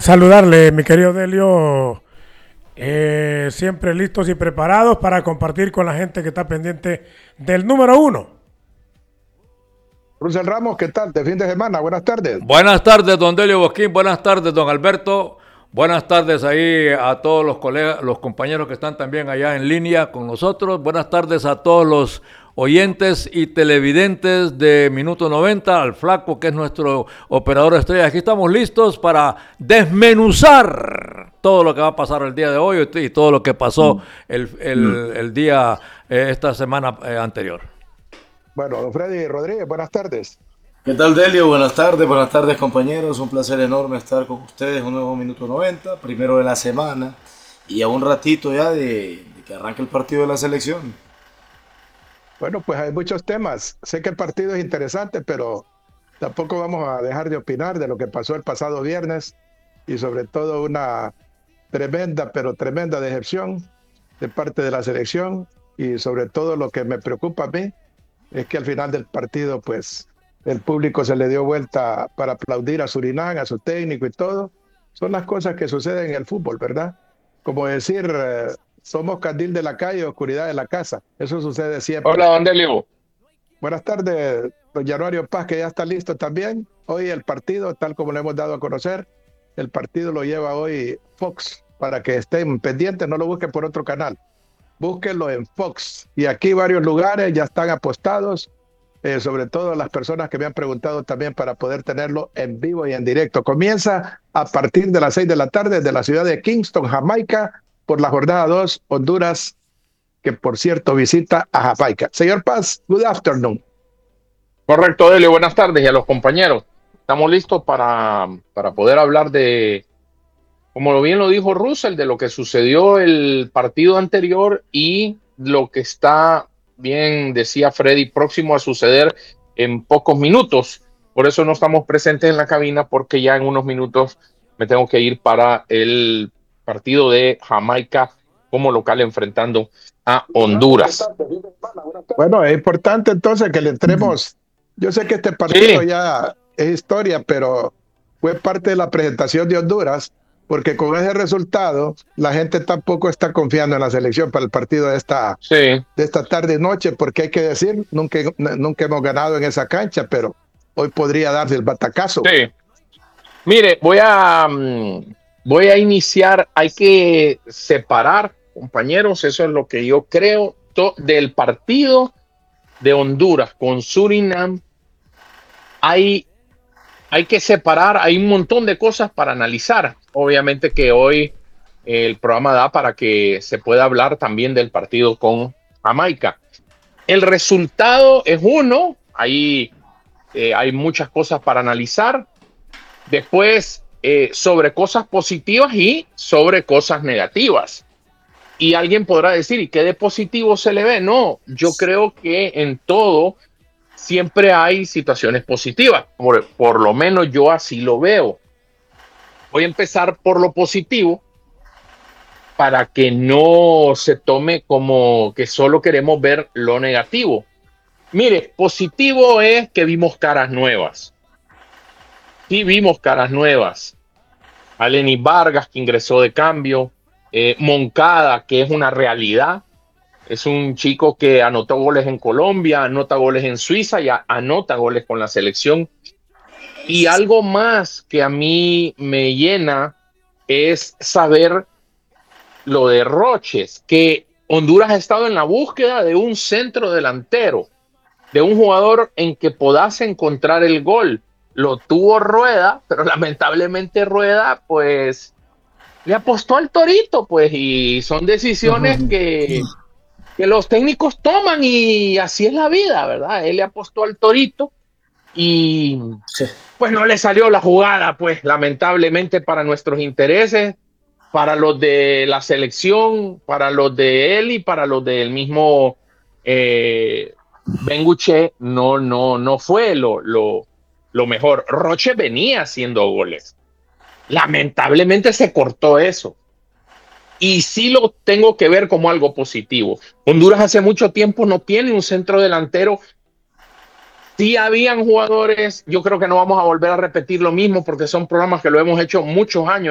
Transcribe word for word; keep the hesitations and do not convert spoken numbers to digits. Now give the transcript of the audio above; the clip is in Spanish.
Saludarle, mi querido Delio, eh, siempre listos y preparados para compartir con la gente que está pendiente del número uno. Russell Ramos, ¿qué tal? De fin de semana, buenas tardes. Buenas tardes, don Delio Bosquín, buenas tardes, don Alberto, buenas tardes ahí a todos los colegas, los compañeros que están también allá en línea con nosotros, buenas tardes a todos los oyentes y televidentes de Minuto noventa, al Flaco, que es nuestro operador estrella. Aquí estamos listos para desmenuzar todo lo que va a pasar el día de hoy y todo lo que pasó el, el, el día, eh, esta semana eh, anterior. Bueno, don Freddy Rodríguez, buenas tardes. ¿Qué tal, Delio? Buenas tardes, buenas tardes, compañeros. Un placer enorme estar con ustedes, un nuevo Minuto noventa, primero de la semana y a un ratito ya de, de que arranque el partido de la selección. Bueno, pues hay muchos temas. Sé que el partido es interesante, pero tampoco vamos a dejar de opinar de lo que pasó el pasado viernes y sobre todo una tremenda, pero tremenda decepción de parte de la selección, y sobre todo lo que me preocupa a mí es que al final del partido, pues, el público se le dio vuelta para aplaudir a Surinam, a su técnico y todo. Son las cosas que suceden en el fútbol, ¿verdad? Como decir, eh, somos candil de la calle, oscuridad de la casa. Eso sucede siempre. Hola, don Delio. Buenas tardes, don Januario Paz, que ya está listo también. Hoy el partido, tal como lo hemos dado a conocer, el partido lo lleva hoy Fox, para que estén pendientes, no lo busquen por otro canal. Búsquenlo en Fox. Y aquí varios lugares ya están apostados, eh, sobre todo las personas que me han preguntado también para poder tenerlo en vivo y en directo. Comienza a partir de las seis de la tarde de la ciudad de Kingston, Jamaica, por la jornada dos, Honduras, que por cierto visita a Jamaica. Señor Paz, good afternoon. Correcto, Delio, buenas tardes y a los compañeros. Estamos listos para, para poder hablar de, como bien lo dijo Russell, de lo que sucedió el partido anterior y lo que está, bien decía Freddy, próximo a suceder en pocos minutos. Por eso no estamos presentes en la cabina, porque ya en unos minutos me tengo que ir para el partido de Jamaica como local enfrentando a Honduras. Bueno, es importante entonces que le entremos. Yo sé que este partido Sí. ya es historia, pero fue parte de la presentación de Honduras, porque con ese resultado la gente tampoco está confiando en la selección para el partido de esta, Sí. de esta tarde y noche, porque hay que decir, nunca, nunca hemos ganado en esa cancha, pero hoy podría darse el batacazo. Sí. Mire, voy a, um, voy a iniciar, hay que separar, compañeros, eso es lo que yo creo, to, del partido de Honduras con Surinam. Hay, hay que separar, hay un montón de cosas para analizar. Obviamente que hoy eh, el programa da para que se pueda hablar también del partido con Jamaica. El resultado es uno, ahí eh, hay muchas cosas para analizar. Después, eh, sobre cosas positivas y sobre cosas negativas. Y alguien podrá decir, ¿y qué de positivo se le ve? No, yo creo que en todo siempre hay situaciones positivas. Por, por lo menos yo así lo veo. Voy a empezar por lo positivo para que no se tome como que solo queremos ver lo negativo. Mire, positivo es que vimos caras nuevas. Sí, vimos caras nuevas. A Lenny Vargas, que ingresó de cambio. Eh, Moncada, que es una realidad. Es un chico que anotó goles en Colombia, anota goles en Suiza y a, anota goles con la selección. Y algo más que a mí me llena es saber lo de Roches, que Honduras ha estado en la búsqueda de un centro delantero, de un jugador en que podás encontrar el gol. Lo tuvo Rueda, pero lamentablemente Rueda, pues, le apostó al Torito, pues, y son decisiones que, que los técnicos toman y así es la vida, ¿verdad? Él le apostó al Torito y, pues, no le salió la jugada, pues, lamentablemente para nuestros intereses, para los de la selección, para los de él y para los del mismo eh, Benguche, no, no, no fue lo, lo Lo mejor. Roche venía haciendo goles. Lamentablemente se cortó eso. Y sí lo tengo que ver como algo positivo. Honduras hace mucho tiempo no tiene un centro delantero. Sí habían jugadores, yo creo que no vamos a volver a repetir lo mismo porque son programas que lo hemos hecho muchos años.